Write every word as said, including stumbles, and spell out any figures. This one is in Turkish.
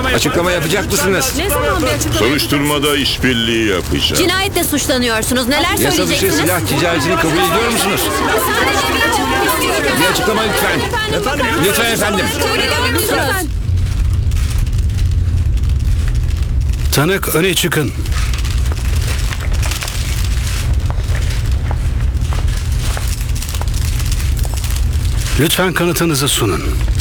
Açıklama yapacak mısınız? Ne zaman bir açıklama? Soruşturmada işbirliği yapacağım. Cinayetle suçlanıyorsunuz. Neler Yasa dışı söyleyeceksiniz? silah ticaretini kabul ediyor musunuz? Bir açıklama lütfen. Lütfen efendim. Söylüyor musunuz? Tanık öne çıkın. Lütfen kanıtınızı sunun.